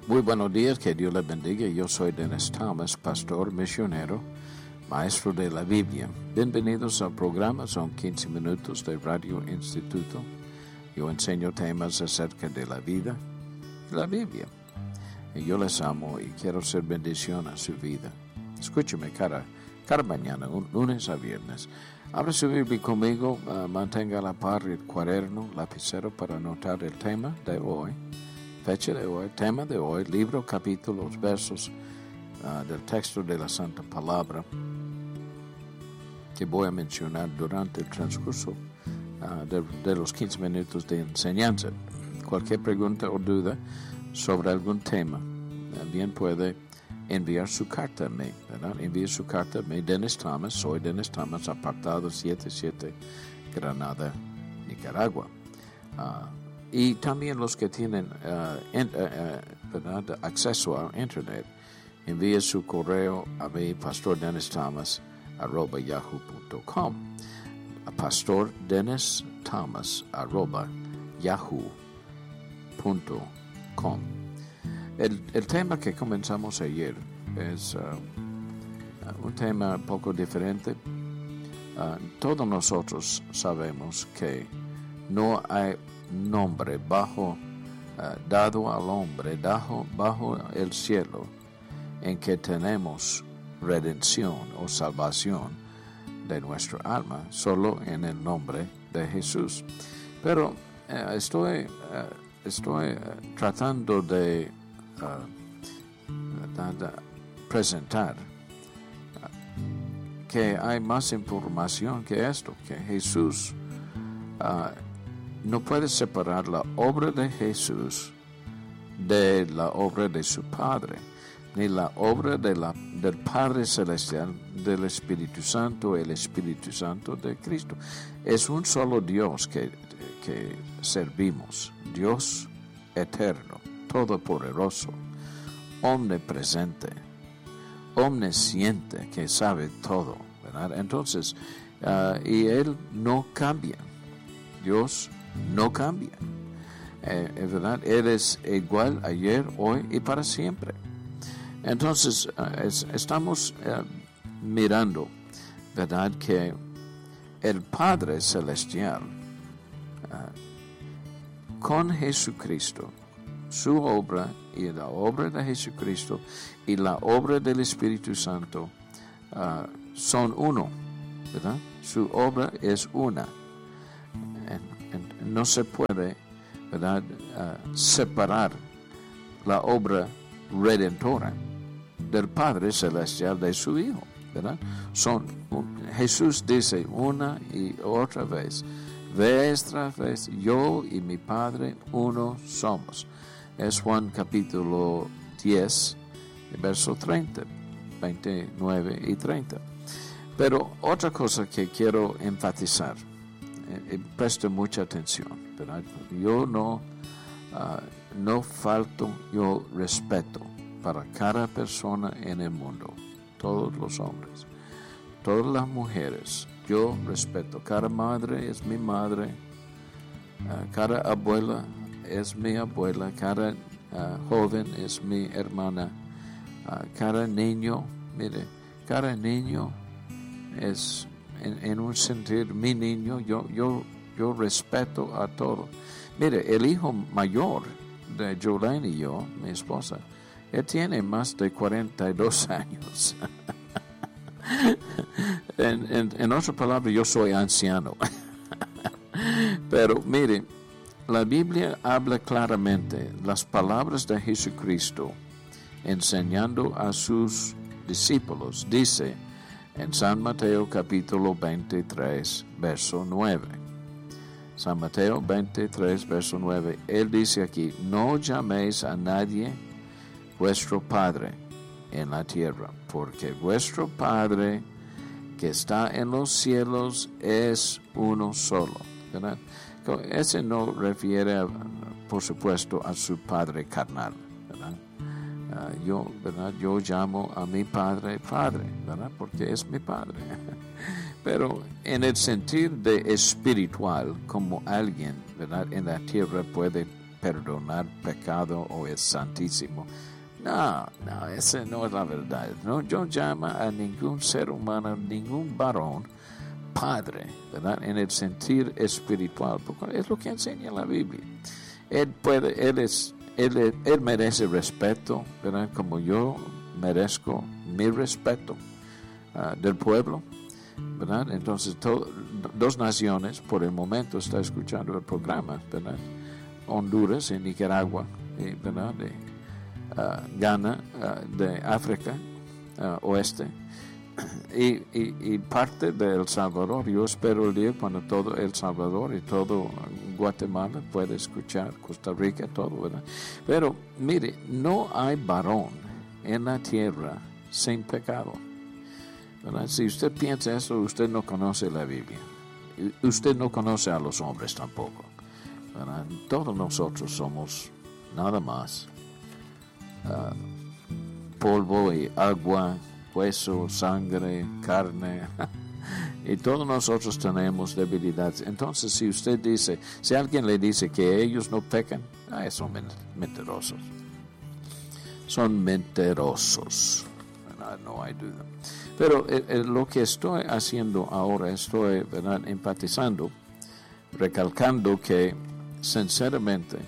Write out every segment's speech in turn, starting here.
Muy buenos días, que Dios les bendiga. Yo soy Dennis Thomas, pastor misionero, maestro de la Biblia. Bienvenidos al programa, son 15 minutos de Radio Instituto. Yo enseño temas acerca de la vida y la Biblia. Y yo les amo y quiero ser bendición a su vida. Escúcheme cada mañana, lunes a viernes. Abra su Biblia conmigo, mantenga a la par el cuaderno, lapicero para anotar el tema de hoy. Fecha de hoy, tema de hoy, libro, capítulos, versos del texto de la Santa Palabra que voy a mencionar durante el transcurso de los 15 minutos de enseñanza. Cualquier pregunta o duda sobre algún tema, bien puede enviar su carta a mí, ¿verdad? Envíe su carta a mí, Dennis Thomas, soy Dennis Thomas, apartado 77, Granada, Nicaragua. Y también los que tienen acceso a internet, envíe su correo a mí, pastordenisthomas@yahoo.com, a pastordennis@yahoo.com. El tema que comenzamos ayer es un tema un poco diferente. Todos nosotros sabemos que no hay nombre dado al hombre bajo el cielo en que tenemos redención o salvación de nuestra alma, solo en el nombre de Jesús. Pero estoy tratando de presentar que hay más información que esto, que Jesús no puede separar la obra de Jesús de la obra de su Padre, ni la obra del Padre Celestial, del Espíritu Santo, el Espíritu Santo de Cristo. Es un solo Dios que servimos, Dios eterno, todopoderoso, omnipresente, omnisciente, que sabe todo, ¿verdad? Entonces, y Él no cambia, Dios no cambia, ¿verdad? Él es igual ayer, hoy y para siempre. Entonces, estamos mirando, ¿verdad?, que el Padre Celestial, con Jesucristo, su obra y la obra de Jesucristo y la obra del Espíritu Santo son uno, ¿verdad? Su obra es una. No se puede, ¿verdad?, separar la obra redentora del Padre Celestial de su Hijo, ¿verdad? Jesús dice una y otra vez, vez tras vez, yo y mi Padre uno somos. Es Juan capítulo 10, verso 30, 29 y 30. Pero otra cosa que quiero enfatizar, preste mucha atención, ¿verdad? Yo no falto, yo respeto para cada persona en el mundo, todos los hombres, todas las mujeres, yo respeto. Cada madre es mi madre, cada abuela es mi abuela, cada joven es mi hermana, cada niño, mire, cada niño es en un sentir mi niño. Yo respeto a todos. Mire, el hijo mayor de Jolene y yo, mi esposa, él tiene más de 42 años. en otras palabras, yo soy anciano. Pero mire, la Biblia habla claramente las palabras de Jesucristo enseñando a sus discípulos. Dice en San Mateo capítulo 23, verso 9. San Mateo 23, verso 9. Él dice aquí, no llaméis a nadie vuestro Padre en la tierra, porque vuestro Padre que está en los cielos es uno solo, ¿verdad? Ese no refiere, por supuesto, a su Padre carnal, ¿verdad? Yo llamo a mi Padre, ¿verdad? Porque es mi Padre. Pero en el sentido de espiritual, como alguien, ¿verdad?, en la tierra puede perdonar pecado o es santísimo. No, esa no es la verdad. No, yo llamo a ningún ser humano, ningún varón, padre, ¿verdad? En el sentir espiritual, porque es lo que enseña la Biblia. Él merece respeto, ¿verdad? Como yo merezco mi respeto del pueblo, ¿verdad? Entonces, dos naciones, por el momento, está escuchando el programa, ¿verdad? Honduras y Nicaragua, ¿verdad? Ghana, de África oeste, y parte de El Salvador. Yo espero el día cuando todo El Salvador y todo Guatemala puede escuchar, Costa Rica, todo, ¿verdad? Pero mire, no hay varón en la tierra sin pecado, ¿verdad? Si usted piensa eso, usted no conoce la Biblia. Usted no conoce a los hombres tampoco, ¿verdad? Todos nosotros somos nada más polvo y agua, hueso, sangre, carne, y todos nosotros tenemos debilidades. Entonces, si usted dice, si alguien le dice que ellos no pecan, son mentirosos. Son mentirosos, no hay duda. Pero lo que estoy haciendo ahora, estoy, ¿verdad?, enfatizando, recalcando que, sinceramente,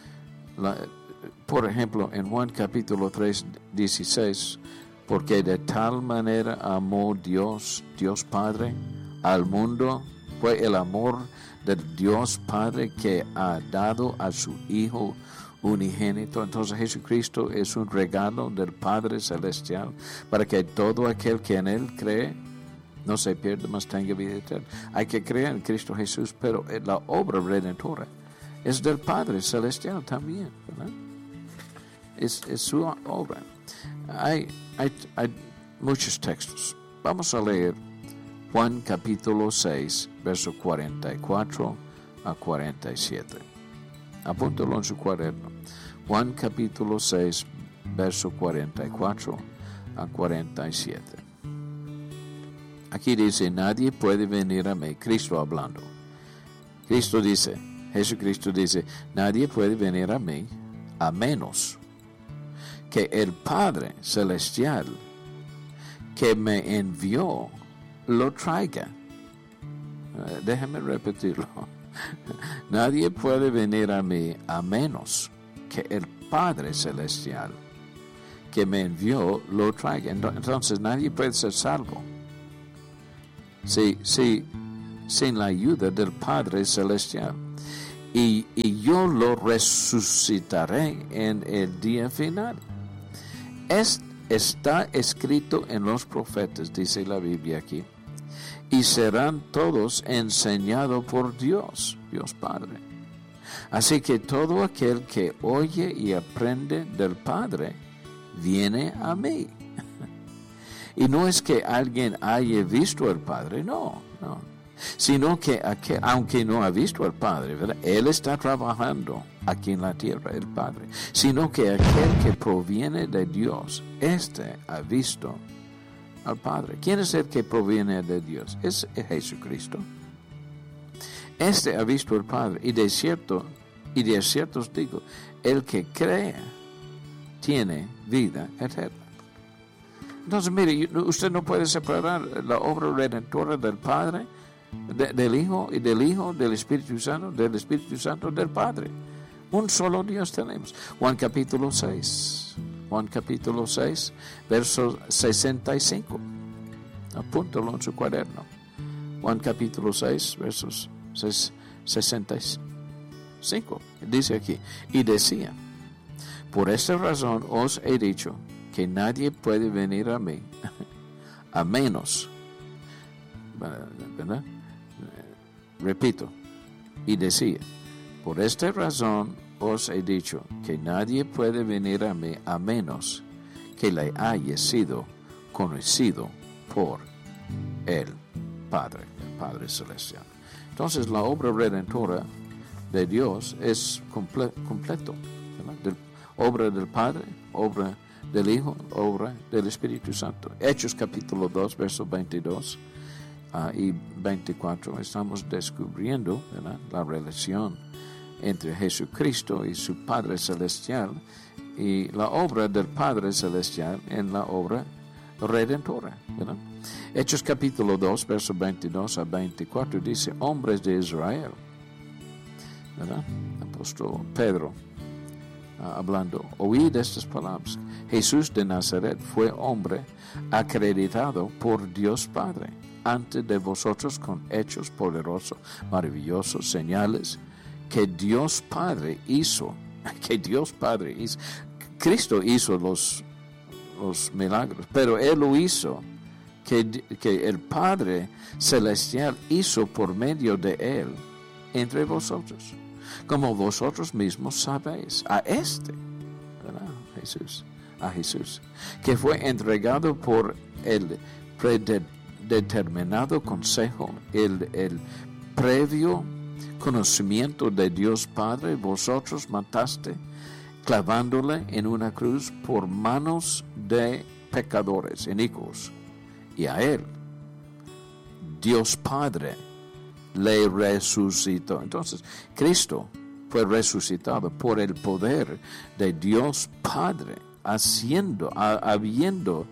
por ejemplo, en Juan capítulo 3, 16, porque de tal manera amó Dios Padre al mundo, fue el amor de Dios Padre que ha dado a su Hijo unigénito. Entonces Jesucristo es un regalo del Padre Celestial para que todo aquel que en Él cree no se pierda, mas tenga vida eterna. Hay que creer en Cristo Jesús, pero la obra redentora es del Padre Celestial también, ¿verdad? Es su obra. Hay muchos textos. Vamos a leer Juan capítulo 6, verso 44 a 47. Apúntalo en su cuaderno. Juan capítulo 6, verso 44 a 47. Aquí dice, nadie puede venir a mí, Cristo hablando. Jesucristo dice, nadie puede venir a mí a menos que el Padre Celestial que me envió lo traiga. Déjame repetirlo. Nadie puede venir a mí a menos que el Padre Celestial que me envió lo traiga. Entonces nadie puede ser salvo sin la ayuda del Padre Celestial. Y yo lo resucitaré en el día final. Está escrito en los profetas, dice la Biblia aquí, y serán todos enseñados por Dios Padre. Así que todo aquel que oye y aprende del Padre, viene a mí. Y no es que alguien haya visto al Padre, no. Sino que aunque no ha visto al Padre, ¿verdad?, Él está trabajando aquí en la tierra, el Padre. Sino que aquel que proviene de Dios, ha visto al Padre. ¿Quién es el que proviene de Dios? Es Jesucristo. Ha visto al Padre. Y de cierto os digo, el que cree tiene vida eterna. Entonces, mire, usted no puede separar la obra redentora del Padre, del Hijo, del Espíritu Santo, del Padre. Un solo Dios tenemos. Juan capítulo 6, verso 65. Apúntalo en su cuaderno. Juan capítulo 6, versos 65. Dice aquí, y decía, por esta razón os he dicho que nadie puede venir a mí a menos, ¿verdad? Repito, y decía, por esta razón os he dicho que nadie puede venir a mí a menos que le haya sido conocido por el Padre Celestial. Entonces la obra redentora de Dios es completo, ¿verdad? Obra del Padre, obra del Hijo, obra del Espíritu Santo. Hechos capítulo 2, versos 22 y 24, estamos descubriendo, ¿verdad?, la relación entre Jesucristo y su Padre Celestial y la obra del Padre Celestial en la obra redentora, ¿verdad? Hechos capítulo 2, versos 22 a 24 dice, hombres de Israel, ¿verdad? Apóstol Pedro hablando, oíd estas palabras. Jesús de Nazaret fue hombre acreditado por Dios Padre ante de vosotros con hechos poderosos, maravillosos, señales que Dios Padre hizo. Cristo hizo los milagros, pero Él lo hizo, que el Padre Celestial hizo por medio de Él entre vosotros, como vosotros mismos sabéis, ¿verdad? A Jesús, que fue entregado por el predeterminado consejo, el previo conocimiento de Dios Padre, vosotros mataste clavándole en una cruz por manos de pecadores, inicuos, y a Él, Dios Padre, le resucitó. Entonces, Cristo fue resucitado por el poder de Dios Padre, habiendo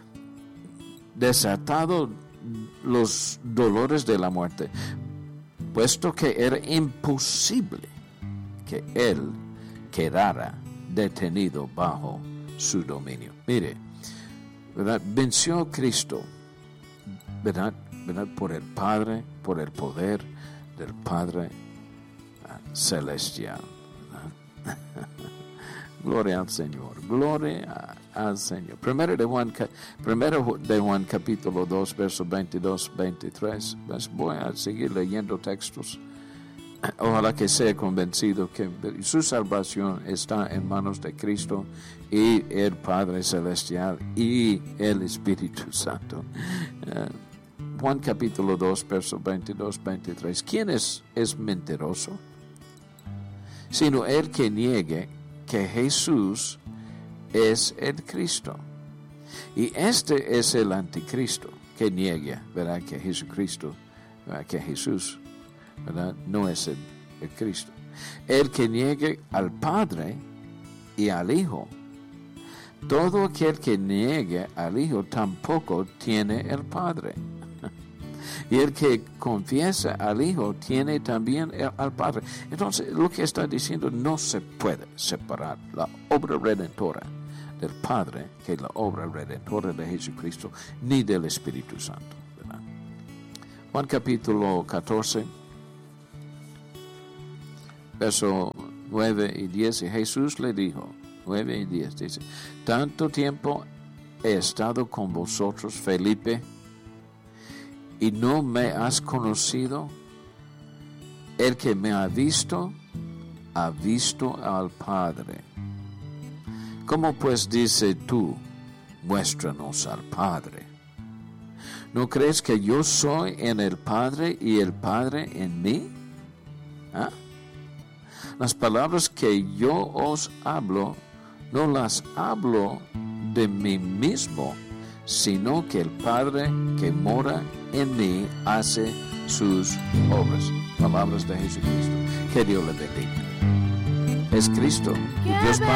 desatado los dolores de la muerte, puesto que era imposible que Él quedara detenido bajo su dominio. Mire, ¿verdad? Venció Cristo, ¿verdad? Por el Padre, por el poder del Padre Celestial. Gloria al Señor, gloria al Señor. Primero de Juan capítulo 2, versos 22, 23. Voy a seguir leyendo textos. Ojalá que sea convencido que su salvación está en manos de Cristo y el Padre Celestial y el Espíritu Santo. Juan capítulo 2, versos 22, 23. ¿Quién es mentiroso? Sino el que niegue que Jesús es el Cristo. Y este es el anticristo, que niegue, ¿verdad? Que Jesucristo, ¿verdad? Que Jesús, ¿verdad? No es el Cristo. El que niegue al Padre y al Hijo. Todo aquel que niegue al Hijo tampoco tiene el Padre. Y el que confiesa al Hijo tiene también al Padre. Entonces, lo que está diciendo, no se puede separar la obra redentora del Padre que la obra redentora de Jesucristo, ni del Espíritu Santo, ¿verdad? Juan capítulo 14, verso 9 y 10, y Jesús le dijo, 9 y 10, dice, tanto tiempo he estado con vosotros, Felipe, y no me has conocido. El que me ha visto al Padre. ¿Cómo pues dice tú, muéstranos al Padre? ¿No crees que yo soy en el Padre y el Padre en mí? ¿Ah? Las palabras que yo os hablo, no las hablo de mí mismo, sino que el Padre que mora en mí hace sus obras. Palabras de Jesucristo. Que Dios le bendiga. Es Cristo, Dios Padre.